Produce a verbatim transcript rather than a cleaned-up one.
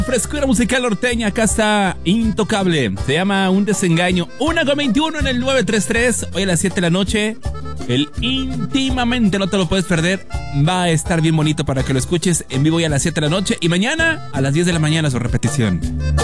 Frescura musical norteña, acá está Intocable. Se llama Un Desengaño. una con veintiuno en el nueve tres tres. Hoy a las siete de la noche. El Íntimamente, no te lo puedes perder. Va a estar bien bonito para que lo escuches en vivo hoy a las siete de la noche. Y mañana a las diez de la mañana su repetición.